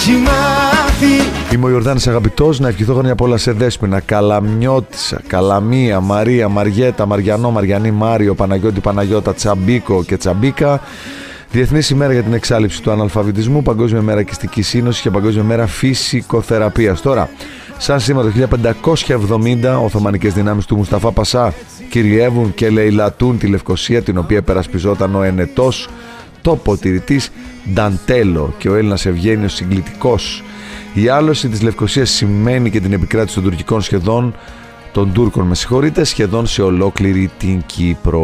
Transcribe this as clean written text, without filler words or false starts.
Είμαι ο Ιορδάνης Αγαπητός, να ευχηθώ χρόνια πολλά σε Δέσποινα, Καλαμιώτισσα, Καλαμία, Μαρία, Μαριέτα, Μαριανό, Μαριανή, Μάριο, Παναγιώτη, Παναγιώτα, Τσαμπίκο και Τσαμπίκα. Διεθνής ημέρα για την εξάλληψη του αναλφαβητισμού, Παγκόσμια μέρα Οικιστικής Σύνοσης και Παγκόσμια μέρα Φυσικοθεραπείας. Τώρα, σαν σήμερα το 1570, Οθωμανικές δυνάμεις του Μουσταφά Πασά κυριεύουν και λαιλατούν τη Λευκοσία, την οποία υπερασπιζόταν ο ενετός τοποτηρητής Νταντέλο και ο Έλληνας Ευγένιος Συγκλητικός. Η άλωση της Λευκοσίας σημαίνει και την επικράτηση των τουρκικών σχεδόν, των Τούρκων σχεδόν σε ολόκληρη την Κύπρο.